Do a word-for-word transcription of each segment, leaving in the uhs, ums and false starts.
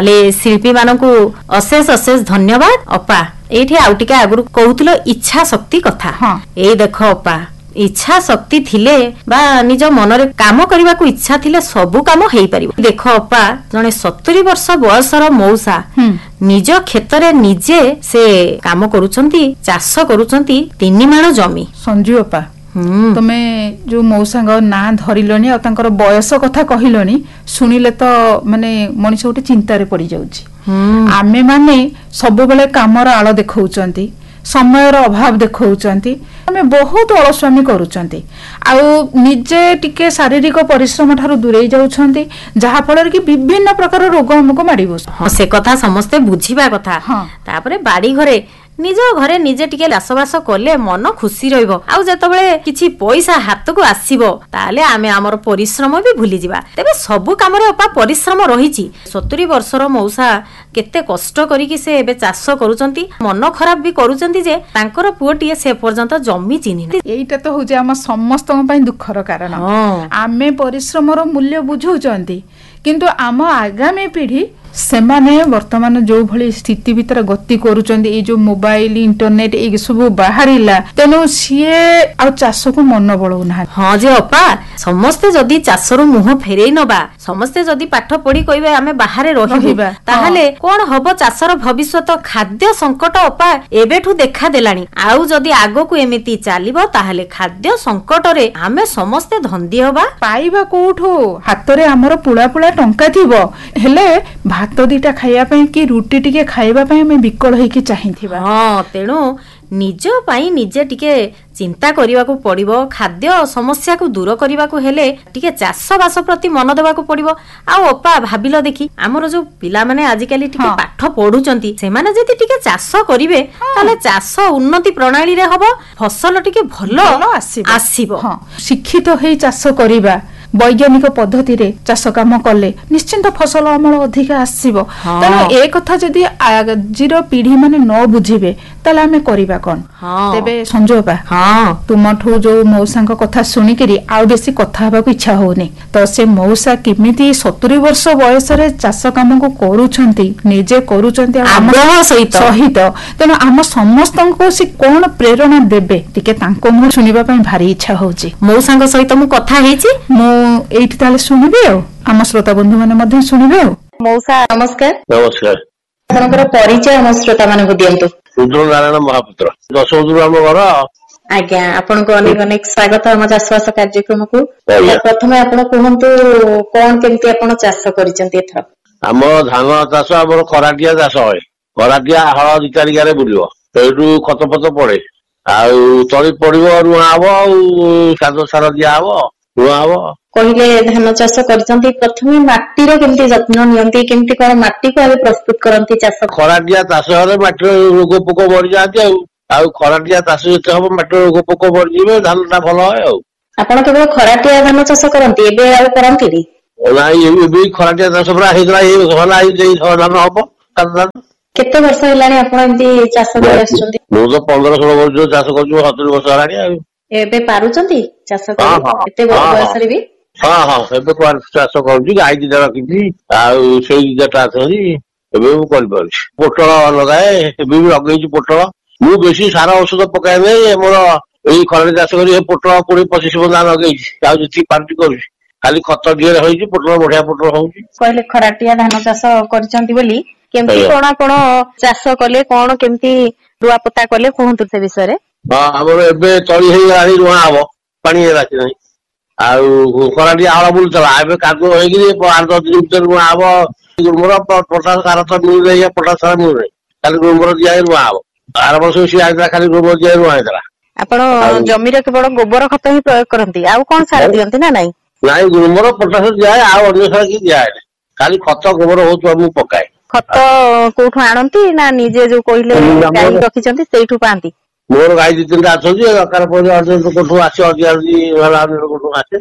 ताले शिल्पी मानकु अशेष अशेष धन्यवाद अपा। एठी आउ टिके आगुरु कहउतलो इच्छा शक्ति कथा। हाँ। ए देखो अपा इच्छा शक्ति थिले बा निज मनरे काम करबा को इच्छा थिले सबु काम हेई परिबो। देखो अपा जने सत्तरी वर्ष बयसर मौसा निज क्षेत्र निजे से काम करूछंती चाष करूछंती तीन माण जमी। संजू अपा तमे जो मौसा ना धरिलनी आ तांकर बयस कथा कहिलनी सुनिले तो माने मनीष गोटे चिंतारे पड़ी जाउची। आमे माने सब बेले कामर आळ देखौचंती समयर अभाव देखौचंती आमे बहुत अलस्वामी करूचंती आ निजे टिके शारीरिक परिश्रम ठारू दूरे जाउछंती जहा फल कि विभिन्न प्रकार रोग हमको माडी बस। हाँ से कथा समस्ते बुझीबा कथा। हाँ। तापरे बाड़ी घरे निज घरे निजे टिके लासबास कले मन खुशी रहिबो आउ जेतबेले किछि पैसा हाथ को आसीबो ताले आमे हमर परिश्रम भी भूली जिबा। तबे सबु काम रे अपा परिश्रम रहिछि। सत्तरी वर्षर मौसा केते कष्ट करी कि से एबे चाष करूचंती मन खराब भी करूचंती जे तांकर पुओटिए से पर्यंत जमी चिन्हि ना। एइटा तो होजे हम समस्तन पई दुखर कारण। आमे परिश्रम रो मूल्य बुझौचंती किंतु आम आगामी पीढ़ी सेमाने वर्तमान जो भली स्थिति भीतर गति करूचंदी ए जो मोबाइल इंटरनेट ए सब बाहरिला तेनु सिए आ चाष को मन बळौ ना। हां जे अपा समस्ते जदी चाष रो मुह फेरेई नबा समस्ते जदी पाठ पढी कइबे आमे बाहरे रहिबा ताहाले कोन हबो चाष रो भविष्यत खाद्य संकट अपा एबेठु देखा देलानी आउ जदी आगो को एमिति चालिबो ताहाले खाद्य संकट रे आमे समस्ते धंदी होबा पाइबा कोठो हाथ रे हमर पुळा पुळा टंका थिबो हेले भात दीटा खाइबा पई कि रुटी टिके खाइबा पई हमें विकल होई कि चाहिथिबा। हां तेनु निज पाई निजे टिके चिंता करिबा को पड़िबो खाद्य समस्या को दूर करिबा को हेले टिके चाष बास प्रति मन देबा को पड़िबो। आ अपा भाबिलो देखि हमर जो पिला माने आज काली टिके पाठ पढुचंती से माने जति टिके चाष करिवे ताले चाष उन्नति प्रणाली रे हबो फसल टिके भलो आसीबो आसीबो। हां शिक्षित होई चाष करिबा वैज्ञानिक पद्धति रे चाष काम कले निश्चिंत फसल अमल अधिक आसीबो। तेनो ए कथा जदी आजिर पीढ़ी माने न बुझिबे ताले आमे करिबा कोन। तेबे संजोबा हां तुमठू जो मौसा कथा सुनी करी आ बेसी कथा हबा को इच्छा होनी तो से मौसा किमिति सत्तरी वर्ष बयस रे चाष काम को करूछंती निजे करूछंती आग्रह सहित सहित तेनो आम समस्तन को से कोन प्रेरणा देबे टिके तांको मु सुनिबा पई भारी इच्छा होची। मौसा सहित मु कथा हेची मु एठी ताले सुनिबे आ आम श्रोता बंधु माने मध्ये सुनिबे। मौसा नमस्कार। नमस्कार। आपनकर परिचय हम श्रोता माने को दियंतु। रुद्र नारायण महापुत्र दशवधुर हम घर। आज्ञा आपन को अनेक अनेक स्वागत हम चाषबास कार्यक्रम को। प्रथमे आपन कहंतु कोन केमती आपन चाष करिसंती एथर। हम धान चाष हमर कराटिया चाष होय कराटिया हळ दि तारिका रे बुलियो तेटू खत फत पड़े आउ तळी पड़िबो रुआ हबो साद सार दिया हबो रुआ हबो। कहिले धान चाष करिसंती प्रथमे माटी रो केमती जत्न नियंती केमती कोन माटी को आबे प्रस्तुत करंती चाष। खराटिया चाष रे माटी रोग पोक बढ़ जाती आउ आउ खराटिया चाष जते हबो माटी रोग पोक बढ़ जिवे धान ता भलो होय। आउ आपण केवल खराटिया धान चाष करंती एबे आउ करंती नी नाही एबे खराटिया चाष पूरा हेदरा ए होला ए जे धान हबो धान केते वर्ष हेलानी आपण एंती चाष कर आछंती। मु तो पंद्रह सोलह वर्ष चाष करछु सत्तर वर्ष हेलानी आउ एबे पारुचंती चाष कर केते वर्ष रे भी। हाँ हाँ एबे को चाष करूची गाई दिदा रखिची आउ सेई दिदा अछंती एबे मु कर पारुची पोटल लगाए एबे भी लगेची पोटल मु बेसी सारा औषध पकाए नै मोर एई खराटे चाष करी पोटल कोड़ी पच्चीस बंदा लगेची आउ जति पार्टी करूची खाली खत दिए होईची पोटल बढ़िया पोटल होउची। कहले खराटिया धान चाष करचंती बोली केमती कोन कोन चाष कले कोन केमती रुआ पत्ता कले कहंतु से विषय रे। हां हमर एबे तळी हेई गाड़ी रुआ हबो पानी राखि नै आउ खराटिया आळ बुलतला एबे कादो होई कि आठ दस दिन भीतर रुआ हबो गुरमर पोटास सार त मिल जाय पोटास सार मिल जाय खाली गुरमर दिया रुआ हबो आर वर्ष सी आइला खाली गुरमर दिया रुआ हेतला। आपण जमी रे केवल गोबर खत ही प्रयोग करंती आउ कोन सार दियंती ना नाही। नाही गुरमर पोटास दिया आउ अन्य सार की दिया खाली खत गोबर होत मु पकाए। खत कोठु आनंती ना निजे जो कहिले गाई रखिचंती सेठु पांती। मोर गाई दि तीनटा अछंती दरकार पड़े अर्जन कोठु आसी अधिकारी वाला कोठु आसे।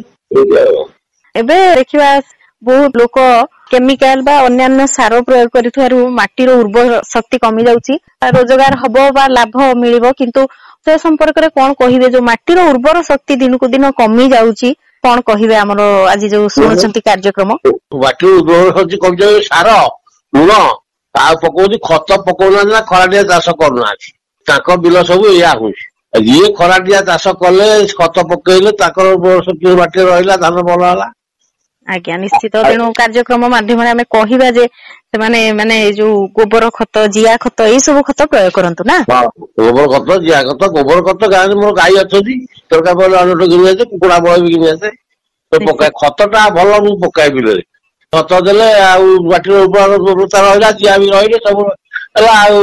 एबे देखिबा बहुत लोक केमिकल बा अन्य सार प्रयोग करिथारु माटी रो उर्वर शक्ति कमी जाउची रोजगार हबो बा लाभ मिलिबो किंतु से संपर्क रे कोन कहिबे जो माटी रो उर्वर शक्ति दिन को दिन कमी जाउची कोन कहिबे हमरो आज जो सुनछंती कार्यक्रम। माटी उर्वर शक्ति कमी जाउ सार ଲୁଣ ଆଉ ପକଉଛି, ଖତ ପକଉନାହାନ୍ତି ନା ଖରାଟିଆ ଚାଷ କରୁନାହାନ୍ତି। ତାଙ୍କ ବିଲ ସବୁ ଏଇଆ ହଉଛି। ଯିଏ ଖରାଟିଆ ଚାଷ କଲେ ଖତ ପକେଇଲେ ତାଙ୍କର ଶକ୍ତି ମାଟିରେ ରହିଲା, ଧାନ ଭଲ ହେଲା। ଆଜ୍ଞା ନିଶ୍ଚିତ। ତେଣୁ କାର୍ଯ୍ୟକ୍ରମ ମାଧ୍ୟମରେ ଆମେ କହିବା ଯେ ସେମାନେ ମାନେ ଏଇ ଯୋଉ ଗୋବର ଖତ, ଜିଆ ଖତ ଏଇ ସବୁ ଖତ ପ୍ରୟୋଗ କରନ୍ତୁ ନା। ଗୋବର ଖତ, ଜିଆ ଖତ, ଗୋବର ଖତ ଗାଁରେ ମୋର ଗାଈ ଅଛନ୍ତି, ତରକାରୀ ପଡିଲେ ଅନ୍ୟ ଘିନି ଆସେ, କୁକୁଡ଼ା ବଳ ବି ଘିନି ଆସେ ପକାଏ। ଖତଟା ଭଲ ମୁଁ ପକାଏ ବିଲରେ। ଖତ ଦେଲେ ଆଉ ମାଟିର ଉର୍ବରତା ରହିଲା, ଜିଆ ବି ରହିଲେ ସବୁ ହେଲା। ଆଉ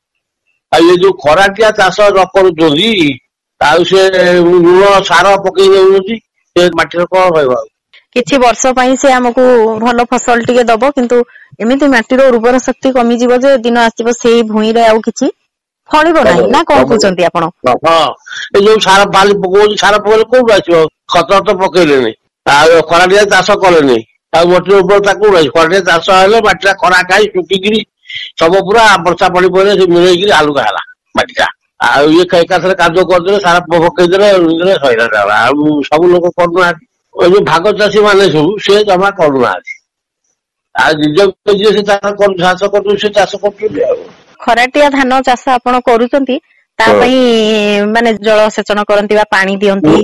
ଆଉ ଇଏ ଯୋଉ ଖରାଟିଆ ଚାଷ ନ କରୁଛନ୍ତି ଆଉ ସେ ଲୁଣ ସାର ପକେଇ ଦଉଛନ୍ତି, ସେ ମାଟିରେ କଣ ରହିବ ଆଉ। କିଛି ବର୍ଷ ପାଇଁ ସେ ଆମକୁ ଭଲ ଫସଲ ଟିକେ ଦବ, କିନ୍ତୁ ଏମିତି ମାଟିର ଉର୍ବର ଶକ୍ତି କମିଯିବ ଯେ ଦିନ ଆସିବ ସେଇ ଭୂଇଁରେ ଆଉ କିଛି ଫଳିବ ନାହିଁ। ନା କଣ କହୁଛନ୍ତି ଆପଣ? ହଁ, ଏ ଯୋଉ ସାର ବାଲି ପକଉଛି, ସାର ପକେଇଲେ କୋଉଠୁ ଆସିବ? ଖତ ତ ପକେଇଲେନି, ଆଉ ଖରାଟିଆ ଚାଷ କଲେନି, ଆଉ ମାଟିର ଉର୍ବରତା କୋଉଠୁ ଆସିବ? ଖରାଟିଆ ଚାଷ ହେଲେ ମାଟିଟା ଖରା ଖାଇ ଶୁଖିକିରି ସବୁ ପୁରା ବର୍ଷା ପାଣି ପଡିଲେ ସେ ମିଳେଇକିରି ହାଲୁକା ହେଲା ମାଟିଟା। ଆଉ ଇଏ ଏକାଥରେ କାଦୁଅ କରିଦେଲେ, ସାର ପକେଇଦେଲେ, ସଇଲା। ଆଉ ସବୁ ଲୋକ କରୁନାହାନ୍ତି। ଏ ଯୋଉ ଭାଗ ଚାଷୀ ମାନେ ସବୁ ସେ ଜମା କରୁନାହାନ୍ତି। ଆଉ ନିଜ ଯିଏ ସେ ଚାଷ କରୁଛନ୍ତି ସେ ଚାଷ କରୁଛନ୍ତି ଆଉ। ଖରାଟିଆ ଧାନ ଚାଷ ଆପଣ କରୁଛନ୍ତି, ତା ପାଇଁ ମାନେ ଜଳ ସେଚନ କରନ୍ତି ବା ପାଣି ଦିଅନ୍ତି,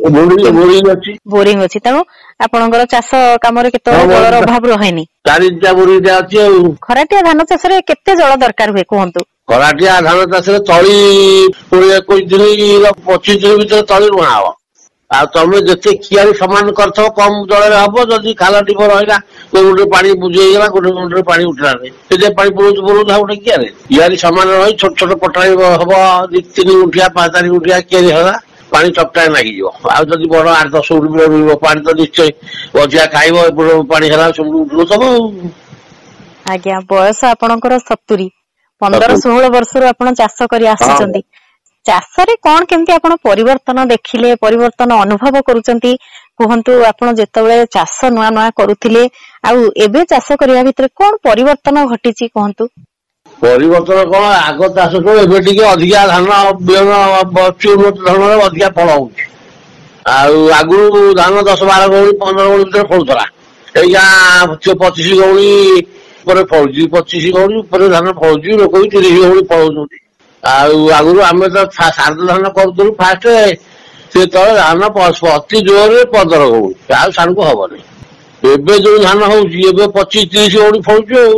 ବୋରିଂ ଅଛି, ତେଣୁ ଆପଣଙ୍କର ଚାଷ କାମରେ କେତେବେଳେ ଜଳର ଅଭାବ ରହେନି। ଚାରିଟା ବୋରିଂଟା ଅଛି ଆଉ। ଖରାଟିଆ ଧାନ ଚାଷରେ କେତେ ଜଳ ଦରକାର ହୁଏ କୁହନ୍ତୁ? ଖରାଟିଆ ଧାନ ଚାଷରେ ତଳି କୋଡିଏ ଏକୋଇଶ ଦିନ ପଚିଶ ଦିନ ଭିତରେ ତଳି ରୁଣା ହବ। ଆଉ ତମେ ଯେତେ କିଆରି ସମାନ କରିଥିବ କମ ଜଳରେ ହବ। ଯଦି ଖାଲ ଢିପ ରହିଲା, ଗୋଟେ ଗୋଟେ ପାଣି ବୁଝି ହେଇଗଲା, ଗୋଟେ ଗୋଟେ ପାଣି ଉଠିଲାନି, ସେ ପାଣି ପୁରଉଛୁ ପୁରଉଛୁ ଆଉ ଗୋଟେ କିଆରି କିଆରି ସମାନ ରହି ଛୋଟ ଛୋଟ ପଟାଳି ହବ, ଦି ତିନି ଗୁଣ୍ଠିଆ ପାଞ୍ଚ ଚାରି ଗୁଣ୍ଠିଆ କିଆରି ହେଲା, ପାଣି ଚପଟାଏ ଲାଗିଯିବ। ଆଉ ଯଦି ବଡ ଆଠ ଦଶ ଗୁଣ୍ଠ ମିଳିବ ପାଣି ତ ନିଶ୍ଚୟ ଅଧିକା ଖାଇବ, ଏପଟ ପାଣି ହେଲା ସବୁ ଉଠୁଥବ ଆଉ। ଆଜ୍ଞା, ବୟସ ଆପଣଙ୍କର ସତୁରୀ, ପନ୍ଦର ଷୋହଳ ବର୍ଷରୁ ଆପଣ ଚାଷ କରି ଆସିଛନ୍ତି। ଚାଷରେ କଣ କେମିତି ଆପଣ ପରିବର୍ତ୍ତନ ଦେଖିଲେ, ପରିବର୍ତ୍ତନ ଅନୁଭବ କରୁଛନ୍ତି କୁହନ୍ତୁ? ଆପଣ ଯେତେବେଳେ ଚାଷ ନୂଆ ନୂଆ କରୁଥିଲେ ଆଉ ଏବେ ଚାଷ କରିବା ଭିତରେ କଣ ପରିବର୍ତ୍ତନ ଘଟିଛି କୁହନ୍ତୁ? ପରିବର୍ତ୍ତନ କଣ, ଆଗ ଚାଷ କଣ ଏବେ ଟିକେ ଅଧିକା ଧାନ ବିହନ ଅଛି, ଉନ୍ନତ ଧରଣର ଅଧିକା ଫଳ ହଉଛି। ଆଉ ଆଗରୁ ଧାନ ଦଶ ବାର ଗଉଣି ପନ୍ଦର ଗଉଣି ଭିତରେ ଫଳୁଥିଲା। ଏଇଆ ପଚିଶ ଗଉଣି ଉପରେ ଫଳୁଛି, ପଚିଶ ଗଉଣି ଉପରେ ଧାନ ଫଳୁଛି, ଲୋକ ବି ତିରିଶ ଗଉଣି ଫଳଉଛନ୍ତି। ଆଉ ଆଗରୁ ଆମେ ତ ଶାରଦ ଧାନ କରୁଥିଲୁ ଫାଷ୍ଟ, ସେ ତଳେ ଧାନ ଅତି ଜୋରରେ ପନ୍ଦର ଗଉଣି, ଆଉ ସାରକୁ ହବନି। ଏବେ ଯୋଉ ଧାନ ହଉଛି ଏବେ ପଚିଶ ତିରିଶ ଗଉଣି ଫଳୁଛି ଆଉ।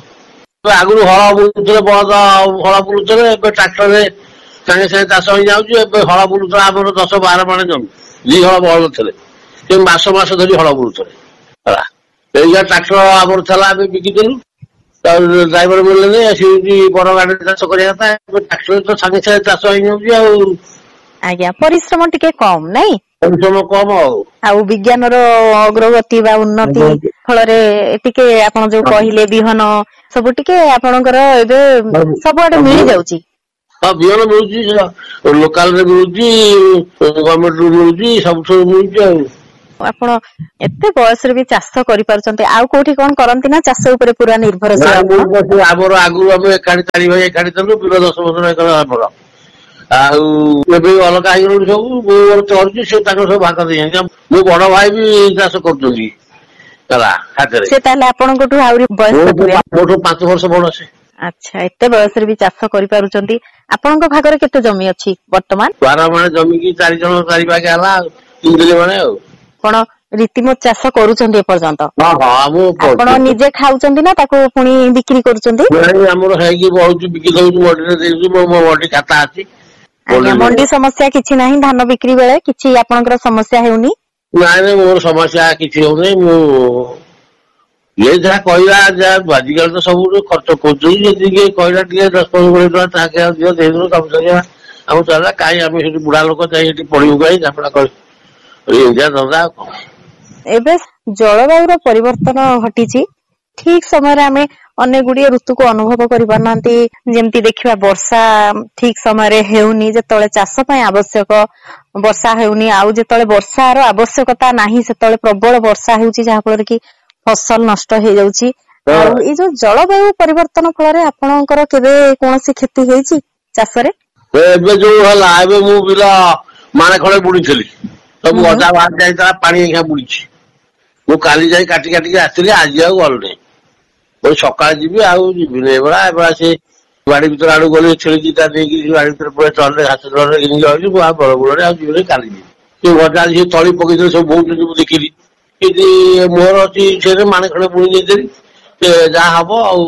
ଆଗରୁ ହଳ ବୁଲୁଥିଲେ, ବଳଦ ହଳ ବୁଲୁଥିଲେ, ଏବେ ଟ୍ରାକ୍ଟରରେ ସାଙ୍ଗେ ସାଙ୍ଗେ ଚାଷ ହେଇଯାଉଛି। ଏବେ ହଳ ବୁଲୁଥିଲା ଆମର ଦଶ ବାର ମାଣେ ଜମି, ଦି ହଳ ବଳଦ ଥିଲେ, ସେ ମାସ ମାସ ଧରି ହଳ ବୁଲୁଥିଲେ ହେଲା। ଏଇଆ ଟ୍ରାକ୍ଟର ଆମର ଥିଲା, ଆମେ ବିକିଦେଲୁ, ଡ୍ରାଇଭର ମିଳିଲେନି, ସେମିତି ବଡ ଗାଡିରେ ଚାଷ କରିବା କଥା। ଟ୍ରାକ୍ଟରରେ ତ ସାଙ୍ଗେ ସାଙ୍ଗେ ଚାଷ ହେଇଯାଉଛି ଆଉ। ଆଜ୍ଞା, ପରିଶ୍ରମ ଟିକେ କମ ନାଇଁ? ପରିଶ୍ରମ କମ ଆଉ। ଆଉ ବିଜ୍ଞାନର ଅଗ୍ରଗତି ବା ଉନ୍ନତି ଫଳରେ ଟିକେ ଆପଣ ଯୋଉ କହିଲେ ବିହନ ସବୁ ଟିକେ ଆପଣଙ୍କର ଏବେ ସବୁଆଡେ ମିଳି ଯାଉଛି। ହଁ, ବିହନ ମିଳୁଛି, ଲୋକାଲରେ ମିଳୁଛି, ଗଭର୍ଣ୍ଣମେଣ୍ଟରୁ ମିଳୁଛି, ସବୁଥିରୁ ମିଳୁଛି ଆଉ। ଆପଣ ଏତେ ବୟସରେ ବି ଚାଷ କରିପାରୁଛନ୍ତି, ଆଉ କୋଉଠି କଣ କରନ୍ତି ନା ଚାଷ ଉପରେ ପୁରା ନିର୍ଭରଶୀଳ ଆପଣ? ଆମର ଆଗରୁ ଆମେ ଏକାଠି ଚାରି ଭାଇ ଏକାଠି ଥିଲୁ, ବିଲ ଦଶ ବର୍ଷ ଏକର ଆମର। ଆଉ ଏବେ ଅଲଗା ହେଇଗଲୁଣି ସବୁ, ବୋଉ ମୋର ଚଳୁଛି, ସେ ତାଙ୍କର ସବୁ ଭାଗ ଦେଇଛନ୍ତି। ମୋ ବଡ ଭାଇ ବି ଚାଷ କରୁଛନ୍ତି ହେଲା ହାତରେ। ସେ ତାହେଲେ ଆପଣଙ୍କଠୁ ଆହୁରି ବୟସ୍କ ଥିବେ? ମୋଠୁ ପାଞ୍ଚ ବର୍ଷ ବଡ ସେ। ଆଚ୍ଛା, ଏତେ ବୟସରେ ବି ଚାଷ କରିପାରୁଛନ୍ତି। ଆପଣଙ୍କ ଭାଗରେ କେତେ ଜମି ଅଛି ବର୍ତ୍ତମାନ? ବାର ମାଣେ ଜମିକି ଚାରି ଜଣ ଚାରି ଭାଗ ହେଲା ଆଉ, ତିନି ତିନି ମାଣେ ଆଉ। ଆପଣ ରୀତିମତ ଚାଷ କରୁଛନ୍ତି ଏପର୍ଯ୍ୟନ୍ତ? ହଁ ହଁ, ମୁଁ ଆପଣ ନିଜେ ଖାଉଛନ୍ତି ନା ତାକୁ ପୁଣି ବିକ୍ରି କରୁଛନ୍ତି? ଆମର ହେଇକି ବହୁତ ବିକି ଦଉଛି, ମଣ୍ଡିରେ ଦେଇଛୁ, ମୋ ମଣ୍ଡି ଖାତା ଅଛି। ଆଜ୍ଞା, ମଣ୍ଡି ସମସ୍ୟା କିଛି ନାହିଁ? ଧାନ ବିକ୍ରି ବେଳେ କିଛି ଆପଣଙ୍କର ସମସ୍ୟା ହେଉନି? ନାଇଁ ନାଇଁ, ମୋର ସମସ୍ୟା କିଛି ହଉନି। ମୁଁ ଇଏ ଯାହା କହିଲା, ଯାହା ଆଜିକାଲି ତ ସବୁ ଖର୍ଚ୍ଚ କରୁଛନ୍ତି, ଯଦି କହିଲା ଟିକେ ଦଶ ପନ୍ଦର କୋଡିଏ ଟଙ୍କା ତାକେ ଆଉ ଦିଅ ଦେଇଦେଲୁ, କାମ ସରିଗଲା, ଆମ ଚାଲିଲା। କାହିଁ ଆମେ ସେଠି ବୁଢା ଲୋକ ଯାଇ ସେଠି ପଡିବୁ କାହିଁ, ଝାପଡା ଏମିତିଆ ଧନ୍ଦା ଆଉ କଣ। ଏବେ ଜଳବାୟୁର ପରିବର୍ତ୍ତନ ଘଟିଛି, ଠିକ ସମୟରେ ଆମେ ଅନେକ ଗୁଡିଏ ଋତୁକୁ ଅନୁଭବ କରିପାରୁନାହାନ୍ତି। ଯେମିତି ଦେଖିବା, ବର୍ଷା ଠିକ ସମୟରେ ହେଉନି, ଯେତେବେଳେ ଚାଷ ପାଇଁ ଆବଶ୍ୟକ ବର୍ଷା ହେଉନି, ଆଉ ଯେତେବେଳେ ବର୍ଷାର ଆବଶ୍ୟକତା ନାହିଁ ସେତେବେଳେ ପ୍ରବଳ ବର୍ଷା ହେଉଛି, ଯାହା ଫଳରେ କି ଫସଲ ନଷ୍ଟ ହେଇଯାଉଛି। ଆଉ ଏଇ ଯୋଉ ଜଳବାୟୁ ପରିବର୍ତ୍ତନ ଫଳରେ ଆପଣଙ୍କର କେବେ କୌଣସି କ୍ଷତି ହେଇଛି ଚାଷରେ? ଏବେ ଯୋଉ ହେଲା, ଏବେ ମୁଁ ବିଲ ମାଣେ ଖଣ୍ଡେ ବୁଣିଥିଲି, ସବୁ ଅଦା ବାହାରି ଯାଇଥିଲା, ପାଣି ଏଇନା ବୁଡିଛି। ମୁଁ କାଲି ଯାଇ କାଟି କାଟିକି ଆସିଥିଲି, ଆଜି ଆଉ ଗଲିନି। ମୁଁ ସକାଳେ ଯିବି ଆଉ ଯିବିନି ଏଭଳା ଏଭଳା ସେ ବାଡି ଭିତରେ ଆଡୁ ଗଲେ ଛେଳି ଦିଟା ନେଇକି ବାଡି ଭିତରେ ପୁରା ଚଲେ ହାତ ଚଳରେ କିଣିକି ଯାଉଛି ମୁଁ ଆଉ ବଳ ବୁଳରେ ଆଉ ଯିବିନି କାଲି ଯିବି। ସେ ଗଜା ସେ ତଳି ପକେଇଥିଲେ ସବୁ ବହୁତ ମୁଁ ଦେଖିଲି କିନ୍ତୁ ମୋର ଅଛି ସେ ମାଣେ ଖଣ୍ଡେ ବୁଣି ଦେଇଥିଲି ଯାହା ହବ ଆଉ।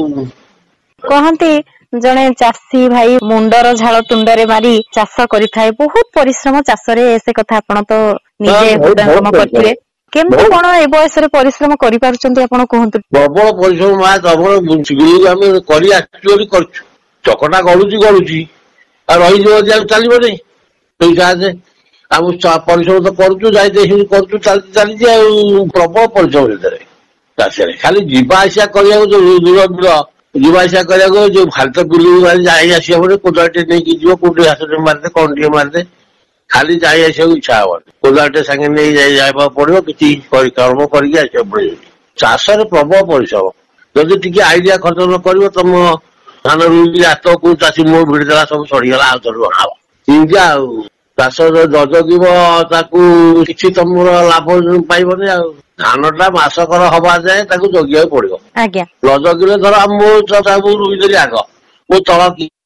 କହନ୍ତି ଜଣେ ଚାଷୀ ଭାଇ ମୁଣ୍ଡର ଝାଳ ତୁଣ୍ଡରେ ମାରି ଚାଷ କରିଥାଏ, ବହୁତ ପରିଶ୍ରମ ଚାଷରେ, ସେ କଥା ଆପଣ ତ ନିଜେ ହୃଦୟଙ୍ଗମ କରିଥିବେ। କେମିତି କଣ ଏ ବୟସରେ ପରିଶ୍ରମ କରିପାରୁଛନ୍ତି ଆପଣ କୁହନ୍ତୁ? ପ୍ରବଳ ପରିଶ୍ରମ ମା ପ୍ରବଳ ଆମେ କରି ଆସିଛୁ ବୋଲି କରିଛୁ। ଚକଟା ଗଳୁଛି ଗଳୁଛି ଆଉ ରହିଯିବ ଯଦି ଚାଲିବନି। ସେଇ ସାହାଯ୍ୟ ଆମ ପରିଶ୍ରମ ତ କରୁଛୁ ଯାଇତେ କରୁଛୁ ଚାଲିଛି ଚାଲିଛି ଆଉ ପ୍ରବଳ ପରିଶ୍ରମ ଭିତରେ ଚାଷରେ। ଖାଲି ଯିବା ଆସିବା କରିବାକୁ ଯୋଉ ଦୂର ଦୂର ଯିବା ଆସିବା କରିବାକୁ ଯୋଉ ଖାଲି ତ ବୁଲିବୁ ଯାଇ ଆସିବା ପରେ କୋଦାଳ ଟେ ନେଇକି ଯିବ କୋଉଠି ଘାସ ଟିକେ ମାରିଦେ କଣ ଟିକେ ମାରିଦେ ଖାଲି ଯାଇ ଆସିବାକୁ ଇଚ୍ଛା ହବନି। କୋଦାଳ ଟେ ସାଙ୍ଗେ ନେଇ ଯାଇବାକୁ ପଡିବ କିଛି କର୍ମ କରିକି ଆସିବାକୁ ପଡିବ। ଚାଷରେ ପ୍ରବଳ ପରିଶ୍ରମ। ଯଦି ଟିକେ ଆଇଡିଆ ଖର୍ଚ୍ଚ ନ କରିବ ତମ ଧାନ ରୁଇକି ହାତ କୋଉ ଚାଷୀ ମୁହଁ ଭିଡିଦେଲା ସବୁ ସରିଗଲା ଆଉ ଥରେ ରୁଆ ହବ। ଏମିତି ଆଉ ଚାଷ ଜଗିବ ତାକୁ କିଛି ତମର ଲାଭ ପାଇବନି ଆଉ। ଧାନ ଟା ମାସକର ହବା ଯାଏ ତାକୁ ଜଗିବାକୁ ପଡିବ। ଆଜ୍ଞା ନ ଜଗିଲେ ଧର ମୁଁ ତାକୁ ରୁଇଦେଲି ଆଗ ମୋ ତଳ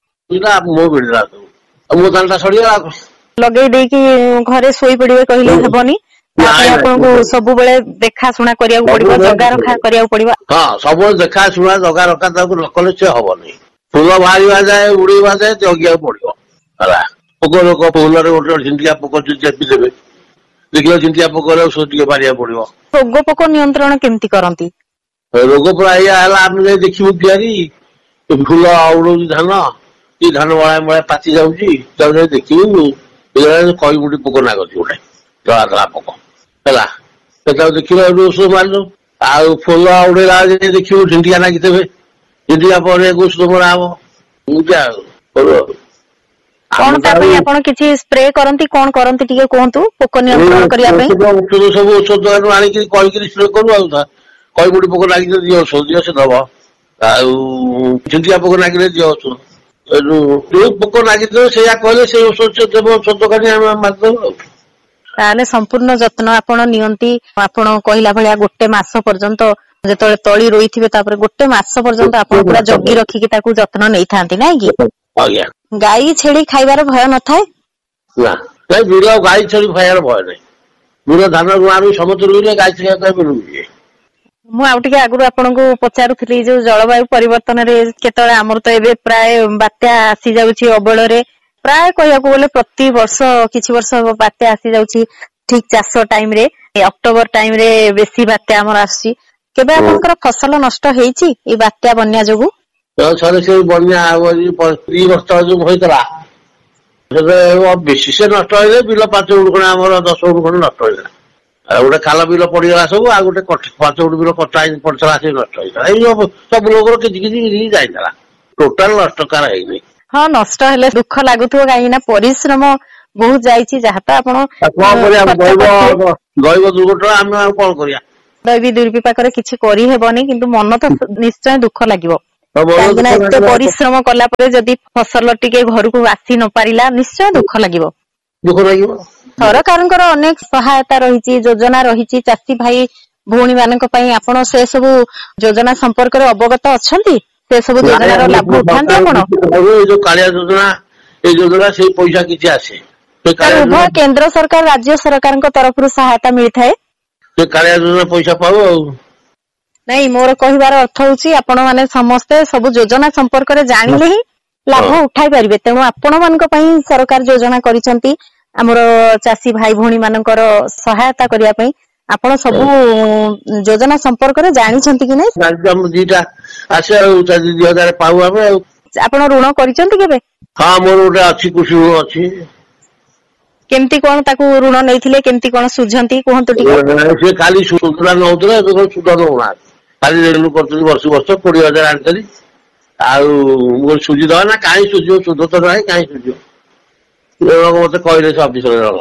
ମୋ ଭିଡିଲା ଆଉ ମୋ ଧାନ ଟା ସରିଗଲା। ଲଗେଇ ଦେଇକି ଘରେ ଶୋଇ ପଡିବେ କହିଲେ ହେବନି। ତା ପାଇଁ ଆପଣଙ୍କୁ ସବୁବେଳେ ଦେଖା ଶୁଣା କରିବାକୁ ପଡିବ, ଜଗା ରଖା କରିବାକୁ ପଡିବ। ହଁ ସବୁବେଳେ ଦେଖା ଶୁଣା ଜଗା ରଖା ତାକୁ ନ କଲେ ସେ ହବନି। ଫୁଲ ବାହାରିବା ଯାଏ ଉଡେଇବା ଯାଏ ଜଗିବାକୁ ପଡିବ ହେଲା। ପୋକ ଲୋକ ଫୁଲରେ ଗୋଟେ ଝିଣ୍ଟିକା ପୋକ ଚେପି ଦେବେ, ଦେଖିବ ଝିଣ୍ଟିକା ପୋକରେ ଔଷଧ ଟିକେ ମାରିବାକୁ ପଡିବ। ରୋଗ ପୋକ ନିୟନ୍ତ୍ରଣ କେମିତି କରନ୍ତି? ରୋଗ ପୁରା ଏଇଆ ହେଲା ଆମେ ଯାଇ ଦେଖିବୁ କିଆରି ଫୁଲ ଉଡଉଛି ଧାନ କି ଧାନ ବଳା ବଳା ପାଚି ଯାଉଛି ତାକୁ ଯାଇ ଦେଖିବୁ କହିବୁଟି ପୋକ ନାଗୁଛି ଗୋଟେ ଧଳା ଧଳା ପୋକ ହେଲା ସେଟାକୁ ଦେଖିବା ଔଷଧ ମାରିଲୁ। ଆଉ ଫୁଲ ଉଡେଇଲା ବେଳେ ଦେଖିବୁ ଝିଣ୍ଟିକା ଲାଗିଥିବେ, ଝିଣ୍ଟିକା ପରେ ଔଷଧ ମରା ହବ। ଏମିତି ଆଉ କଣ ତା ପାଇଁ ଆପଣ କିଛି ସ୍ପ୍ରେ କରନ୍ତି, କଣ କରନ୍ତି ଟିକେ କୁହନ୍ତୁ ପୋକ ନିୟନ୍ତ୍ରଣ କରିବା ପାଇଁ? ସବୁ ଔଷଧ ଆଣିକି କହିକିରି ସ୍ପ୍ରେ କରୁ ଆଉ କହିବୁଟି ପୋକ ଲାଗିଲେ ଦିଅ ଔଷଧ ଦିଅ ସେ ଦବ। ଆଉ ଝିଣ୍ଟିକା ପୋକ ଲାଗିଲେ ଦିଅ ଔଷଧ। ଯୋଉ ପୋକ ଲାଗିଥିବ ସେଇଆ କହିଲେ ସେଇ ଔଷଧ ଦେବ ଔଷଧ ଦୋକାନୀ ଆମେ ମାରିଦବୁ ଆଉ। ତାହେଲେ ସମ୍ପୂର୍ଣ୍ଣ ଯତ୍ନ ଆପଣ ନିଅନ୍ତି। ଆପଣ କହିଲା ଭଳିଆ ଗୋଟେ ମାସ ପର୍ଯ୍ୟନ୍ତ ଯେତେବେଳେ ତଳି ରୋଇଥିବେ ତାପରେ ଗୋଟେ ମାସ ପର୍ଯ୍ୟନ୍ତ ଆପଣ ପୁରା ଜଗି ରଖିକି ତାକୁ ଯତ୍ନ ନେଇଥାନ୍ତି ନାଇଁ କି? ଆଜ୍ଞା। ଗାଈ ଛେଳି ଖାଇବାର ଭୟ ନଥାଏ? ନା ନାଇଁ ବିଲ ଗାଈ ଛେଳି ଖାଇବାର ଭୟ ନାହିଁ। ବିଲ ଧାନ ରୁଆ ରୁଇ ସମସ୍ତେ ରୁଇଲେ ଗାଈ ଛେଳି କାଇଁ ରୁଇବେ। ମୁଁ ଆଉ ଟିକେ ଆଗରୁ ଆପଣଙ୍କୁ ପଚାରୁଥିଲି ଯୋଉ ଜଳବାୟୁ ପରିବର୍ତ୍ତନରେ କେତେବେଳେ ଆମର ତ ଏବେ ପ୍ରାୟ ବାତ୍ୟା ଆସି ଯାଉଛି ଅବଳରେ, ପ୍ରାୟ କହିବାକୁ ଗଲେ ପ୍ରତି ବର୍ଷ କିଛି ବର୍ଷ ବାତ୍ୟା ଆସି ଯାଉଛି ଠିକ ଚାଷ ଟାଇମ ରେ, ଅକ୍ଟୋବର ଟାଇମ ରେ ବେଶୀ ବାତ୍ୟା ଆମର ଆସୁଛି। କେବେ ଆପଣଙ୍କର ଫସଲ ନଷ୍ଟ ହେଇଛି ଏଇ ବାତ୍ୟା ବନ୍ୟା ଯୋଗୁ? ଥରେ ସେ ବନ୍ୟା ଦି ବର୍ଷ ଯୋଉ ହେଇଥିଲା ସେବେ ବେଶୀ ସେ ନଷ୍ଟ ହେଇଥିଲା ବିଲ ପାଞ୍ଚ ଗୁଣ୍ଠ ଖଣ୍ଡେ ଆମର ଦଶ ଗୁଣ୍ଠ ଖଣ୍ଡେ ନଷ୍ଟ ହେଇଥିଲା। ଆଉ ଗୋଟେ ଖାଲ ବିଲ ପଡିଗଲା ସବୁ, ଆଉ ଗୋଟେ ପାଞ୍ଚ ଗୁଣ୍ଠ ବିଲ କଟା ହେଇ ପଡିଥିଲା ସେ ନଷ୍ଟ ହେଇଥିଲା। ଏଇ ସବୁ ଲୋକର କିଛି କିଛି କିଛି ଯାଇଥିଲା, ଟୋଟାଲ ନଷ୍ଟ କାର ହେଇନି। ହଁ ନଷ୍ଟ ହେଲେ ଦୁଃଖ ଲାଗୁଥିବ, କାହିଁକି ନା ପରିଶ୍ରମ ବହୁତ ଯାଇଛି ଯାହା ତ ଆପଣ କଣ କରିବା ଖର୍ଚ୍ଚ ଦୈବ କରିଥିବେ। ଦୈବ ଦୁର୍ଘଟଣା ଆମେ ଆଉ କଣ କରିବା। ଦୈବୀ ଦୁର୍ବିପାକରେ କିଛି କରିହେବନି, କିନ୍ତୁ ମନ ତ ନିଶ୍ଚୟ ଦୁଃଖ ଲାଗିବ। ମନ କାହିଁକି ନା ଦୁଃଖ ଏତେ ଲାଗିବ ପରିଶ୍ରମ କଲା ପରେ ଯଦି ଫସଲ ଟିକେ ଘରକୁ ଆସି ନ ପାରିଲା ନିଶ୍ଚୟ ଦୁଃଖ ଲାଗିବ। ଦୁଃଖ ଲାଗିବ। ସରକାରଙ୍କର ଅନେକ ସହାୟତା ରହିଛି, ଯୋଜନା ରହିଛି ଚାଷୀ ଭାଇ ଭଉଣୀ ମାନଙ୍କ ପାଇଁ। ଆପଣ ସେ ସବୁ ଯୋଜନା ସମ୍ପର୍କରେ ଅବଗତ ଅଛନ୍ତି? ସେ ସବୁ ଯୋଜନାର ଲାଭ ଉଠାନ୍ତି ଆପଣ? ଏଇ ଯୋଉ କାଳିଆ ଯୋଜନା ଏଇ ଯୋଜନା ସେଇ ପଇସା କିଛି ଆସେ। ତାର ଉଭୟ କେନ୍ଦ୍ର ସରକାର ରାଜ୍ୟ ସରକାରଙ୍କ ତରଫରୁ ସହାୟତା ମିଳିଥାଏ। ସେ କାଳିଆ ଯୋଜନା ପଇସା ପାଉ ଆଉ। ନାଇଁ ମୋର କହିବାର ଅର୍ଥ ହଉଛି ଆପଣ ମାନେ ସମସ୍ତେ ସବୁ ଯୋଜନା ସମ୍ପର୍କରେ ଜାଣିଲେ ହିଁ ଲାଭ ଉଠାଇ ପାରିବେ। ତେଣୁ ଆପଣ ମାନଙ୍କ ପାଇଁ ସରକାର ଯୋଜନା କରିଛନ୍ତି ଆମର ଚାଷୀ ଭାଇ ଭଉଣୀ ମାନଙ୍କର ସହାୟତା କରିବା ପାଇଁ। ଆପଣ ସବୁ ଯୋଜନା ସମ୍ପର୍କରେ ଜାଣିଛନ୍ତି କି ନାଇଁ? ଦିଟା ଆସେ ଆଉ ଦି ହଜାର ପାଉ ଆମେ ଆଉ। ଆପଣ ଋଣ କରିଛନ୍ତି କେବେ? ହଁ ମୋର ଗୋଟେ ଅଛି, କୃଷି ଋଣ ଅଛି। କେମିତି କଣ ତାକୁ ଋଣ ନେଇଥିଲେ, କେମିତି କଣ ସୁଝନ୍ତି କୁହନ୍ତୁ ଟିକେ? ସେ ଖାଲି ସୁଧ ନଉଥିଲା, ଏବେ କଣ ସୁଧ ନଉନାହାନ୍ତି। ଖାଲି ରେନୁ କରୁଛନ୍ତି ବର୍ଷ ବର୍ଷ କୋଡିଏ ହଜାର ଆଣିଥିଲି। ଆଉ ମୁଁ ସୁଝିଦବା ନା କାହିଁ ସୁଝିବ, ସୁଧ ତ ନାହିଁ କାହିଁ ସୁଝିବ। ମତେ କହିଲେ ସେ ଅଫିସର ଜଣକ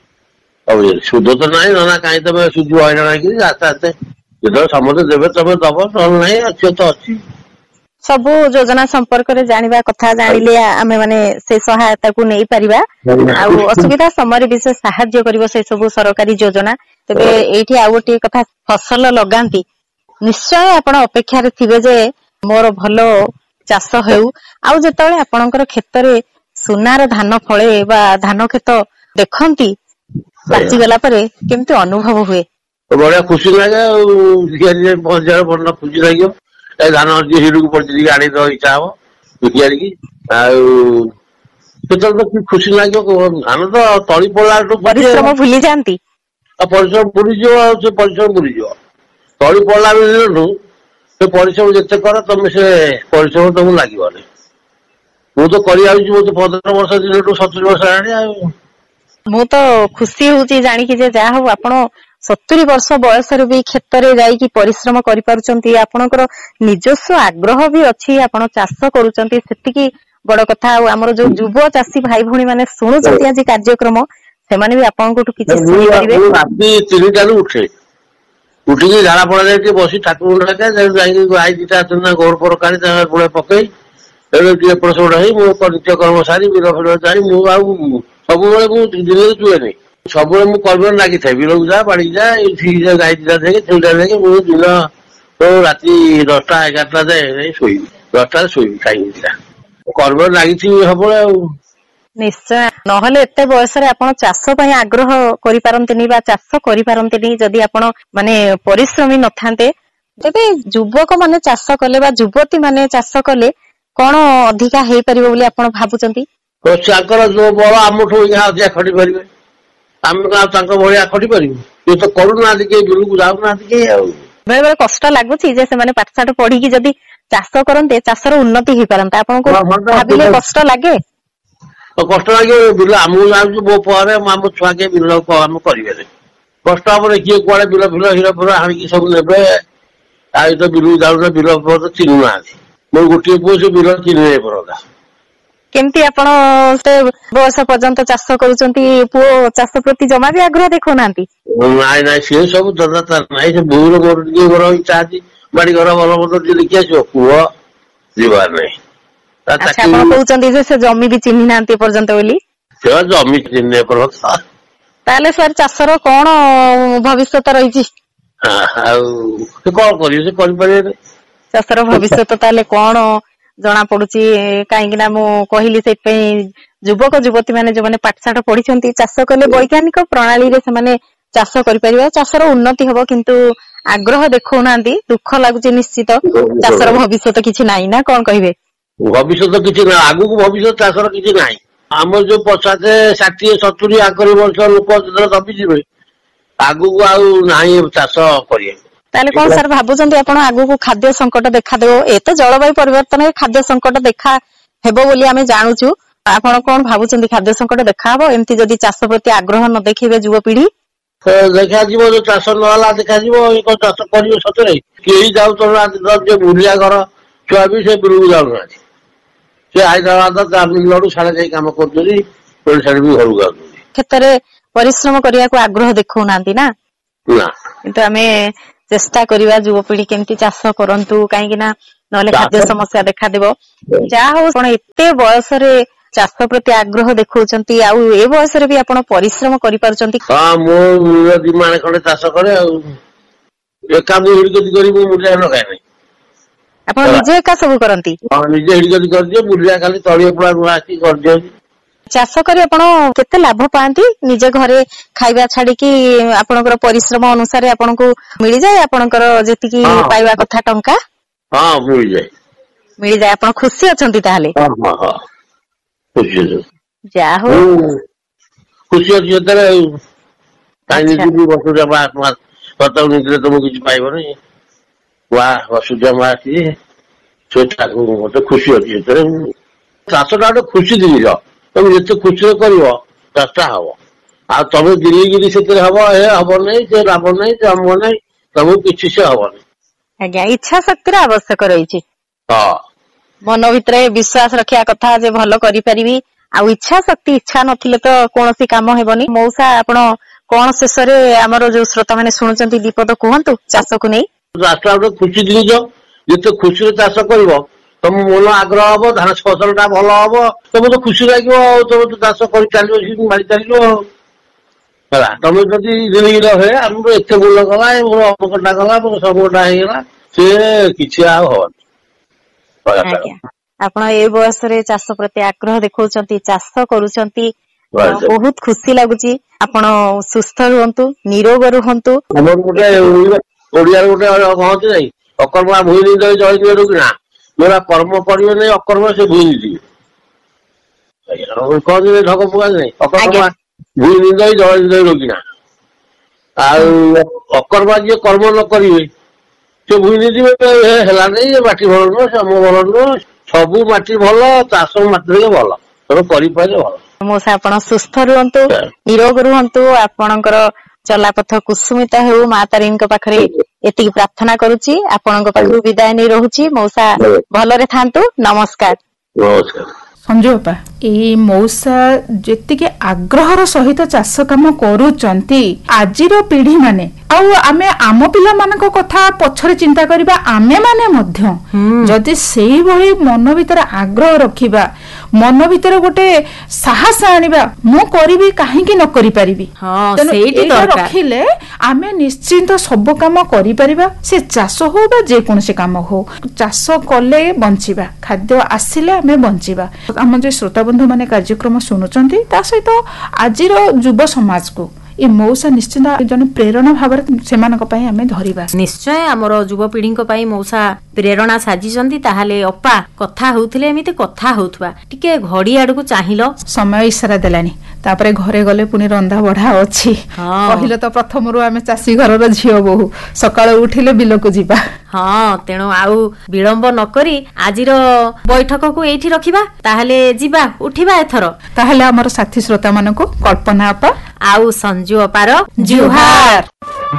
ସୁଧ ତ ନାହିଁ ନନା କାହିଁ ତମେ ସୁଝିବ ହଇରାଣ ହେଇକିରି ଆସ୍ତେ ଆସ୍ତେ ଯେତେବେଳେ ସମସ୍ତେ ଦେବେ ତମେ ଦବ, ନହେଲେ ନାହିଁ ଅଛି ତ ଅଛି। ସବୁ ଯୋଜନା ସମ୍ପର୍କରେ ଜାଣିବା କଥା, ଜାଣିଲେ ଆମେ ମାନେ ସେ ସହାୟତାକୁ ନେଇପାରିବା। ଆଉ ଅସୁବିଧା ସମୟରେ ବିଶେଷ ସାହାଯ୍ୟ କରିବ ସେ ସବୁ ସରକାରୀ ଯୋଜନା। ତେବେ ଏଇଠି ଆଉ ଗୋଟିଏ କଥା, ଫସଲ ଲଗାନ୍ତି ନିଶ୍ଚୟ ଆପଣ ଅପେକ୍ଷାରେ ଥିବେ ଯେ ମୋର ଭଲ ଚାଷ ହେଉ। ଆଉ ଯେତେବେଳେ ଆପଣଙ୍କର କ୍ଷେତରେ ସୁନାର ଧାନ ଫଳେ ବା ଧାନ କ୍ଷେତ ଦେଖନ୍ତି ପାଚିଗଲା ପରେ କେମିତି ଅନୁଭବ ହୁଏ? ବଢିଆ ଖୁସି ଲାଗେ ଆଉ ପହଞ୍ଚିବାର ଭଲ ଖୁସି ଲାଗିବ। ଏ ଧାନ ହିଡକୁ ପଡିଛି ଟିକେ ଆଣିଦେବା ଇଚ୍ଛା ହବ ବିକି ଆଣିକି। ଆଉ ସେତେବେଳେ ତ ଖୁସି ଲାଗିବ। ଧାନ ତ ତଳି ପଡିଲାଠୁ ପରିଶ୍ରମ ଭୁଲି ଯାଆନ୍ତି। ଆଉ ପରିଶ୍ରମ ଭୁଲିଯିବ ଆଉ ସେ ପରିଶ୍ରମ ଭୁଲିଯିବ। ତଳି ପଡିଲା ଦିନଠୁ ସେ ପରିଶ୍ରମ ଯେତେ କର ତମେ ସେ ପରିଶ୍ରମ ତମକୁ ଲାଗିବନି। ମୁଁ ତ କରି ଆସୁଛି ମୁଁ ତ ପନ୍ଦର ବର୍ଷ ଦିନଠୁ ସତୁରି ବର୍ଷ ହେଲାଣି ଆଉ। ମୁଁ ତ ଖୁସି ହଉଛି ଜାଣିକି ଯେ ଯାହା ହଉ ଆପଣ ସତୁରି ବର୍ଷ ବୟସରେ ବି କ୍ଷେତରେ ଯାଇକି ପରିଶ୍ରମ କରିପାରୁଛନ୍ତି। ଆପଣଙ୍କର ନିଜସ୍ୱ ଆଗ୍ରହ ବି ଅଛି, ଆପଣ ଚାଷ କରୁଛନ୍ତି, ସେତିକି ବଡ କଥା। ଆଉ ଆମର ଯୋଉ ଯୁବ ଚାଷୀ ଭାଇ ଭଉଣୀ ମାନେ ଶୁଣୁଛନ୍ତି ଆଜି କାର୍ଯ୍ୟକ୍ରମ, ସେମାନେ ବି ଆପଣଙ୍କଠୁ କିଛି ଶୁଣିପାରିବେ। ମୁଁ ରାତି ତିନିଟାରୁ ଉଠେ, ଉଠିକି ଝାଡା ପଡା ଯାଇ ଟିକେ ବସି ଠାକୁରଙ୍କୁ ଡାକେ, ଯାଇକି ଗାଈ ଦିଟା ଅଛନ୍ତି ଗୋବର ଫୋବର କାଢି ତାଙ୍କ ଗୁଡେ ପକେଇ ଟିକେ ଏପଟ ସେପଟ ହେଇ ମୁଁ ନିତ୍ୟ କର୍ମ ସାରି ବିଲ ଫିଲ ଯାଇ ମୁଁ ଆଉ ସବୁବେଳେ ମୁଁ ଦିନରେ ଶୁଏନି। ସବୁବେଳେ ମୁଁ କର୍ମରେ ଲାଗିଥାଏ। ବିଲକୁ ଯା ବାଡିକି ଯା ଏଇଠି ଗାଈ ଦିଟା ଦେଖେ ଛେଳିଟା ଦେଖେ। ମୁଁ ଦିନ ରାତି ଦଶଟା ଏଗାରଟା ଯାଏ ଶୋଇବି, ଦଶଟାରେ ଶୋଇବି ଖାଇକି ଦିଟା। କର୍ମରେ ଲାଗିଥିବି ସବୁବେଳେ ଆଉ। ନିଶ୍ଚୟ, ନହେଲେ ଏତେ ବୟସରେ ଆପଣ ଚାଷ ପାଇଁ ଆଗ୍ରହ କରିପାରନ୍ତିନି ବା ଚାଷ କରିପାରନ୍ତିନି ଯଦି ଆପଣ ମାନେ ପରିଶ୍ରମୀ ନଥାନ୍ତେ। ତେବେ ଯୁବକ ମାନେ ଚାଷ କଲେ ବା ଯୁବତୀ ମାନେ ଚାଷ କଲେ କଣ ଅଧିକା ହେଇପାରିବ ବୋଲି ଆପଣ ଭାବୁଛନ୍ତି? ତାଙ୍କର ଯୋଉ ବଳ ଆମଠୁ ଅଧିକା ଖଟି ପାରିବେ। ଆମେ ଆଉ ତାଙ୍କ ଭଳିଆ ଖଟି ପାରିବୁ? ସିଏ ତ କରୁନାହାନ୍ତି, କେହି ବିଲକୁ ଯାଉନାହାନ୍ତି କେହି ଆଉ। ବେଳେ ବେଳେ କଷ୍ଟ ଲାଗୁଛି ଯେ ସେମାନେ ପାଠଶାଠ ପଢିକି ଯଦି ଚାଷ କରନ୍ତେ ଚାଷର ଉନ୍ନତି ହେଇପାରନ୍ତା। ଆପଣଙ୍କୁ ଭାବିଲେ କଷ୍ଟ ଲାଗେ? କଷ୍ଟ ଲାଗିବ। ବିଲ ଆମକୁ ଯାଉଛି ମୋ ପରେ ଆମ ଛୁଆ କେ ବିଲ କାମ କରିବେନି। କଷ୍ଟ ହବରେ କିଏ କୁଆଡେ ବିଲ ଫିଲ ହିର ଫିର ହାଣିକି ସବୁ ନେବେ। ଆଉ ତ ବିଲକୁ ଯାଉଛ ବିଲ ତ ଚିହ୍ନୁନାହାନ୍ତି। ମୋର ଗୋଟିଏ ପୁଅ ସେ ବିଲ ଚିହ୍ନି ପଡନ୍ତା। କେମିତି ଆପଣ ସେ ବୟସ ପର୍ଯ୍ୟନ୍ତ ଚାଷ କରୁଛନ୍ତି, ପୁଅ ଚାଷ ପ୍ରତି ଜମା ବି ଆଗ୍ରହ ଦେଖଉନାହାନ୍ତି? ନାଇଁ ନାଇଁ ସିଏ ସବୁ ଦରକାର ତାର ନାଇଁ। ସେ ବୋଉର ମୋର ଟିକେ ମୋର ଇଚ୍ଛା ଅଛି ବାଡି ଘର ଭଲ ମନ୍ଦ ଟିକେ ଦେଖି ଆସିବ, ପୁଅ ଯିବାର ନାହିଁ। ଆଚ୍ଛା, ଆପଣ କହୁଛନ୍ତି ଯେ ସେ ଜମି ବି ଚିହ୍ନି ନାହାନ୍ତି ଏପର୍ଯ୍ୟନ୍ତ ବୋଲି? ସେ ଜମି ଚିହ୍ନି ଏପର୍ଯ୍ୟନ୍ତ। ତାହେଲେ ସାର୍ ଚାଷର କଣ ଭବିଷ୍ୟତ ରହିଛି? ଆଉ ସେ କଣ କରିବେ? ସେ କରିପାରିବେନି। ଚାଷର ଭବିଷ୍ୟତ ତାହେଲେ କଣ ଜଣା ପଡୁଛି? କାହିଁକି ନା ମୁଁ କହିଲି ସେଇଥିପାଇଁ ଯୁବକ ଯୁବତୀ ମାନେ ଯୋଉମାନେ ପାଠଶାଠ ପଢିଛନ୍ତି ଚାଷ କଲେ ବୈଜ୍ଞାନିକ ପ୍ରଣାଳୀରେ ସେମାନେ ଚାଷ କରିପାରିବେ, ଚାଷର ଉନ୍ନତି ହବ। କିନ୍ତୁ ଆଗ୍ରହ ଦେଖଉନାହାନ୍ତି, ଦୁଃଖ ଲାଗୁଛି ନିଶ୍ଚିତ। ଚାଷର ଭବିଷ୍ୟତ କିଛି ନାହିଁ ନା କଣ କହିବେ? ଭବିଷ୍ୟତ କିଛି ନାହିଁ, ଆଗକୁ ଭବିଷ୍ୟତ ଚାଷର କିଛି ନାହିଁ। ଆମର ଯୋଉ ପଚାଶ ଷାଠିଏ ସତୁରି ଆଗରି ବର୍ଷ ଲୋକ ଯେତେବେଳେ ଦବିଯିବେ, ଆଗକୁ ଆଉ ନାହିଁ ଚାଷ କରିବାକୁ। ତାହେଲେ କଣ ସାର୍ ଭାବୁଛନ୍ତି ଆପଣ ଆଗକୁ ଖାଦ୍ୟ ସଙ୍କଟ ଦେଖାଦେବ? ଏତ ଜଳବାୟୁ ପରିବର୍ତ୍ତନରେ ଖାଦ୍ୟ ସଙ୍କଟ ଦେଖା ହେବ ବୋଲି ଆମେ ଜାଣୁଛୁ। ଆପଣ କଣ ଭାବୁଛନ୍ତି ଖାଦ୍ୟ ସଙ୍କଟ ଦେଖାହବ ଏମିତି ଯଦି ଚାଷ ପ୍ରତି ଆଗ୍ରହ ନ ଦେଖେଇବେ ଯୁବପିଢି? ଦେଖାଯିବ, ଯୋଉ ଚାଷ ନହେଲା ଦେଖାଯିବ। ଏ କଣ ଚାଷ କରିବେ ସତରେ? କେହି ଯାଉଛନ୍ତି ମୁଲିଆ ଘର ଛୁଆ ବି ସେ ବିଲକୁ ଯାଉନାହାନ୍ତି। ସେ ହାଇଦ୍ରାବାଦ ତାମିଲନାଡୁ ସାଡେ ଯାଇ କାମ କରୁଛନ୍ତି, ସାଡେ ବି ଘରକୁ ଆସୁଛନ୍ତି। କ୍ଷେତରେ ପରିଶ୍ରମ କରିବାକୁ ଆଗ୍ରହ ଦେଖଉନାହାନ୍ତି ନା? କିନ୍ତୁ ଆମେ ଚେଷ୍ଟା କରିବା ଯୁବପିଢି କେମିତି ଚାଷ କରନ୍ତୁ, କାହିଁକି ନା ନହେଲେ ଖାଦ୍ୟ ସମସ୍ୟା ଦେଖାଦେବ। ଯାହା ହଉ ଆପଣ ଏତେ ବୟସରେ ଚାଷ ପ୍ରତି ଆଗ୍ରହ ଦେଖଉଛନ୍ତି, ଆଉ ଏ ବୟସରେ ବି ଆପଣ ପରିଶ୍ରମ କରିପାରୁଛନ୍ତି। ହଁ, ମୁଁ ଦି ମାଣେ ଖଣ୍ଡେ ଚାଷ କରେ ଆଉ। ଏକା ମୁଁ ହିଡିକି କରିବି, ମୁଁ ମୂଲିଆ ଲଗାଏ ନାହିଁ। ଆପଣ ନିଜେ ଏକା ସବୁ କରନ୍ତି? ହଁ, ନିଜେ ହିଡିକି କରିଦିଏ, ମୂଲିଆ ଖାଲି ତଳିଏ ପୁଳା ରୁଆ ଆସିକି କରିଦିଅନ୍ତି। ଚାଷ କରି ଆପଣ କେତେ ଲାଭ ପାଆନ୍ତି? ନିଜେ ଘରେ ଖାଇବା ଛାଡିକି ଆପଣଙ୍କର ପରିଶ୍ରମ ଅନୁସାରେ ଆପଣଙ୍କୁ ମିଳିଯାଏ ଆପଣଙ୍କର ଯେତିକି ପାଇବା କଥା ଟଙ୍କା? ହଁ, ମିଳିଯାଏ। ମିଳିଯାଏ, ଆପଣ ଖୁସି ଅଛନ୍ତି ତାହେଲେ? ହଁ ହଁ ହଁ, ଖୁସି ଅଛି। ଯାହା ହଉ ଖୁସି ଅଛି ସେଥିରେ ଆଉ। କାହିଁ ଆଚ୍ଛା ନିଜକୁ ବସୁଧା ମା ସତ ନିଜରେ ତମକୁ କିଛି ପାଇବନି। ମା ବସୁଧା ମା ସିଏ ସେଟାକୁ ମତେ ଖୁସି ଅଛି ସେଥିରେ। ଚାଷଟା ଗୋଟେ ଖୁସି ଜିନିଷ, ତମେ ଯେତେ ଖୁସିରେ କରିବ ଚାଷଟା ହବ। ଆଉ ତମେ ଗିରି ଗିରି ସେଥିରେ ହବ, ଏ ହବ ନାହିଁ, ସେ ଲାଭ ନାହିଁ, ସେ ହବ ନାହିଁ, ତମକୁ କିଛି ସେ ହବନି। ଆଜ୍ଞା, ଇଚ୍ଛା ଶକ୍ତିର ଆବଶ୍ୟକ ରହିଛି। ହଁ, ମନ ଭିତରେ ବିଶ୍ୱାସ ରଖିବା କଥା ଯେ ଭଲ କରିପାରିବି। ଆଉ ଇଚ୍ଛା ଶକ୍ତି, ଇଚ୍ଛା ନଥିଲେ ତ କୌଣସି କାମ ହେବନି। ମଉସା, ଆପଣ କଣ ଶେଷରେ ଆମର ଯୋଉ ଶ୍ରୋତା ମାନେ ଶୁଣୁଛନ୍ତି ଦିପଦ କୁହନ୍ତୁ ଚାଷକୁ ନେଇ? ଚାଷଟା ଗୋଟେ ଖୁସି ଜିନିଷ, ଯେତେ ଖୁସିରେ ଚାଷ କରିବ ତମ ମନ ଆଗ୍ରହ ହବ, ଧାନ ଫସଲ ଟା ଭଲ ହବ, ତମକୁ ତ ଖୁସି ଲାଗିବ ଆଉ। ତମେ ତ ଚାଷ କରି ଚାଲିବ, ମାରି ଚାଲିବ ଆଉ। ହେଲା ତମେ ଯଦି ଦିନିକିଲ ହୁଏ ଆମର ଏତେ ଗୁଣ କଲା ମୋର ଅମକଟା କଲା ମୋର ସବୁଟା ହେଇଗଲା ସେ କିଛି ଆଉ ହବନି। ଆପଣ ଏ ବୟସରେ ଚାଷ ପ୍ରତି ଆଗ୍ରହ ଦେଖାଉଛନ୍ତି, ଚାଷ କରୁଛନ୍ତି, ବହୁତ ଖୁସି ଲାଗୁଛି। ଆପଣ ସୁସ୍ଥ ରୁହନ୍ତୁ, ନିରୋଗ ରୁହନ୍ତୁ। ଆମର ଗୋଟେ ଓଡିଆରେ ଗୋଟେ କହନ୍ତି ନାଇଁ ଅକର୍ମା ଭୂଇଁ ନିଦ ଜଳିଯିବେ ରୋଗିଣା, ଯୋଉଟା କର୍ମ କରିବେ ନାଇଁ ଅକର୍ମ ସେ ଭୂଇଁ ନିଦିବେ। କହନ୍ତି ଢଗ ଫୁକା ନାଇଁ ଅକର୍ମା ଭୂଇଁ ନିଦ ଜଳିଯିବେ ରୋଗିଣା। ଆଉ ଅକର୍ମା ଯିଏ କର୍ମ ନ କରିବେ ସେ ଭୂଇଁ ନିଦିବେ। ହେଲା ନାଇଁ ମାଟି ଭଲ ନୁହଁ, ସେ ଆମ ଭଲ ନୁହଁ, ସବୁ ମାଟି ଭଲ, ଚାଷ ମାଟିରେ ଭଲ, ତମେ କରିପାରିଲେ ଭଲ। ମଉସା ଆପଣ ସୁସ୍ଥ ରୁହନ୍ତୁ, ନିରୋଗ ରୁହନ୍ତୁ, ଆପଣଙ୍କର ଚଲାପଥ କୁସୁମିତ ହେଉ, ମା ତାରିଣୀଙ୍କ ପାଖରେ ଏତିକି ପ୍ରାର୍ଥନା କରୁଛି। ଆପଣଙ୍କ ପାଖରୁ ବିଦାୟ ନେଇ ରହୁଛି। ମଉସା ଭଲରେ ଥାନ୍ତୁ, ନମସ୍କାର। ନମସ୍କାର। ସଞ୍ଜୁ ବାପା, ଏଇ ମଉସା ଯେତିକି ଆଗ୍ରହର ସହିତ ଚାଷ କାମ କରୁଛନ୍ତି, ଆଜିର ପିଢି ମାନେ ଆଉ ଆମେ ଆମ ପିଲାମାନଙ୍କ କଥା ପଛରେ ଚିନ୍ତା କରିବା, ଆମେ ମାନେ ମଧ୍ୟ ଯଦି ସେଇଭଳି ମନ ଭିତରେ ଆଗ୍ରହ ରଖିବା, ମନ ଭିତରେ ଗୋଟେ ସାହସ ଆଣିବା, ମୁଁ କରିବି କାହିଁକି ନ କରିପାରିବି, ଏଇଟା ରଖିଲେ ଆମେ ନିଶ୍ଚିନ୍ତ ସବୁ କାମ କରିପାରିବା। ସେ ଚାଷ ହଉ ବା ଯେକୌଣସି କାମ ହଉ, ଚାଷ କଲେ ବଞ୍ଚିବା, ଖାଦ୍ୟ ଆସିଲେ ଆମେ ବଞ୍ଚିବା। ଆମ ଯେ ଶ୍ରୋତାବନ୍ଧୁ ମାନେ କାର୍ଯ୍ୟକ୍ରମ ଶୁଣୁଛନ୍ତି, ତା ସହିତ ଆଜିର ଯୁବ ସମାଜକୁ ଏ ମଉସା ନିଶ୍ଚିନ୍ତ ଜଣେ ପ୍ରେରଣା ଭାବରେ ସେମାନଙ୍କ ପାଇଁ ଆମେ ଧରିବା। ନିଶ୍ଚୟ ଆମର ଯୁବପିଢିଙ୍କ ପାଇଁ ମଉସା ପ୍ରେରଣା ସାଜିଛନ୍ତି। ତାହେଲେ ଅପା କଥା ହଉଥିଲେ ଏମିତି କଥା ହଉଥିବା, ଟିକେ ଘଡି ଆଡକୁ ଚାହିଁଲ, ସମୟ ଇସାରା ଦେଲାଣି। ତାପରେ ଘରେ ଗଲେ ପୁଣି ରନ୍ଧା ବଢା ଅଛି। କହିଲେ ତ ପ୍ରଥମରୁ ଆମେ ଚାଷୀ ଘରର ଝିଅ ବୋହୁ, ସକାଳୁ ଉଠିଲେ ବିଲକୁ ଯିବା। ହଁ, ତେଣୁ ଆଉ ବିଳମ୍ବ ନକରି ଆଜିର ବୈଠକକୁ ଏଇଠି ରଖିବା। ତାହେଲେ ଯିବା, ଉଠିବା ଏଥର। ତାହେଲେ ଆମର ସାଥୀ ଶ୍ରୋତା ମାନଙ୍କୁ କଳ୍ପନା ଅପା ଆଉ ସଞ୍ଜୁ ଅପାର ଜୁହାର।